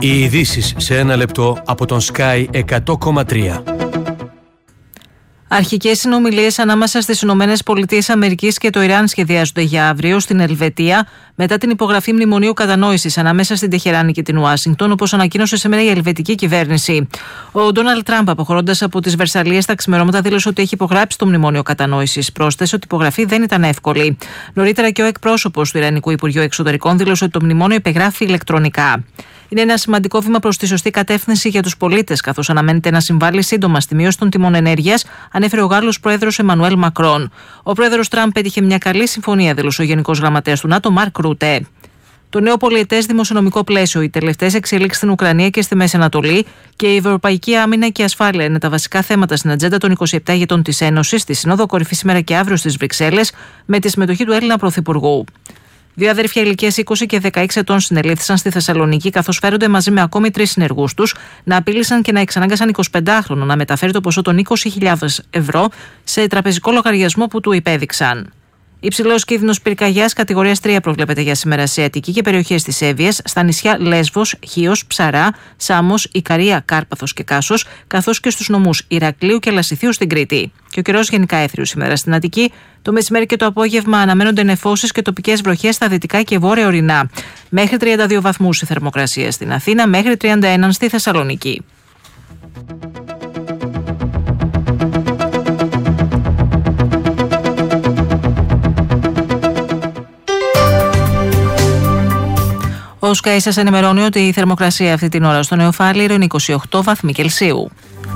Οι ειδήσεις σε ένα λεπτό από τον Sky 100,3. Αρχικές συνομιλίες ανάμεσα στις ΗΠΑ και το Ιράν σχεδιάζονται για αύριο στην Ελβετία, μετά την υπογραφή μνημονίου κατανόησης ανάμεσα στην Τεχεράνη και την Ουάσιγκτον, όπως ανακοίνωσε σήμερα η ελβετική κυβέρνηση. Ο Ντόναλντ Τραμπ, αποχωρώντας από τις Βερσαλλίες τα ξημερώματα, δήλωσε ότι έχει υπογράψει το μνημόνιο κατανόησης. Πρόσθεσε ότι η υπογραφή δεν ήταν εύκολη. Νωρίτερα και ο εκπρόσωπος του Ιρανικού Υπουργείου Εξωτερικών δήλωσε ότι το μνημόνιο υπεγράφει ηλεκτρονικά. Είναι ένα σημαντικό βήμα προς τη σωστή κατεύθυνση για τους πολίτες, καθώς αναμένεται να συμβάλλει σύντομα στη μείωση των τιμών ενέργειας, ανέφερε ο Γάλλος πρόεδρος Εμμανουέλ Μακρόν. Ο πρόεδρος Τραμπ πέτυχε μια καλή συμφωνία, δήλωσε ο Γενικός Γραμματέας του ΝΑΤΟ, Μαρκ Ρούτε. Το νέο πολιετές δημοσιονομικό πλαίσιο, οι τελευταίες εξελίξεις στην Ουκρανία και στη Μέση Ανατολή και η ευρωπαϊκή άμυνα και ασφάλεια είναι τα βασικά θέματα στην ατζέντα των 27 ηγετών της Ένωσης, στη Σύνοδο Κορυφή σήμερα και αύριο στις Βρυξέλλες, με τη συμμετοχή του Έλληνα Πρωθυπουργού. Δύο αδέρφια ηλικίας 20 και 16 ετών συνελήφθησαν στη Θεσσαλονίκη, καθώς φέρονται μαζί με ακόμη 3 συνεργούς τους να απείλησαν και να εξανάγκασαν 25χρονο να μεταφέρει το ποσό των 20.000 ευρώ σε τραπεζικό λογαριασμό που του υπέδειξαν. Υψηλός κίνδυνος πυρκαγιάς κατηγορίας 3 προβλέπεται για σήμερα σε Αττική και περιοχές της Εύβοιας, στα νησιά Λέσβος, Χίος, Ψαρά, Σάμος, Ικαρία, Κάρπαθος και Κάσος, καθώς και στους νομούς Ηρακλείου και Λασιθίου στην Κρήτη. Και ο καιρός γενικά έθριος σήμερα στην Αττική. Το μεσημέρι και το απόγευμα αναμένονται νεφώσεις και τοπικές βροχές στα δυτικά και βόρεια ορεινά. Μέχρι 32 βαθμούς η θερμοκρασία στην Αθήνα, μέχρι 31 στη Θεσσαλονίκη. Ο Sky σας ενημερώνει ότι η θερμοκρασία αυτή την ώρα στο Νεοφάλιρο είναι 28 βαθμοί Κελσίου.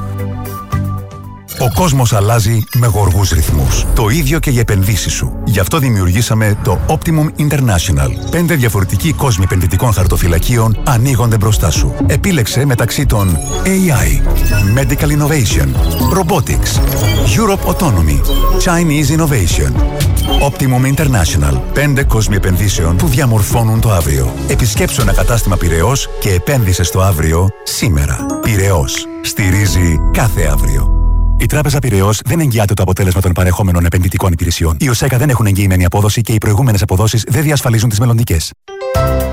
Ο κόσμος αλλάζει με γοργούς ρυθμούς. Το ίδιο και για επενδύσεις σου. Γι' αυτό δημιουργήσαμε το Optimum International. 5 διαφορετικοί κόσμοι επενδυτικών χαρτοφυλακίων ανοίγονται μπροστά σου. Επίλεξε μεταξύ των AI, Medical Innovation, Robotics, Europe Autonomy, Chinese Innovation. Optimum International. 5 κόσμοι επενδύσεων που διαμορφώνουν το αύριο. Επισκέψου ένα κατάστημα Πειραιώς και επένδυσε στο αύριο σήμερα. Πειραιώς. Στηρίζει κάθε αύριο. Η Τράπεζα Πειραιώς δεν εγγυάται το αποτέλεσμα των παρεχόμενων επενδυτικών υπηρεσιών. Οι ΟΣΕΚΑ δεν έχουν εγγυημένη απόδοση και οι προηγούμενες αποδόσεις δεν διασφαλίζουν τις μελλοντικές.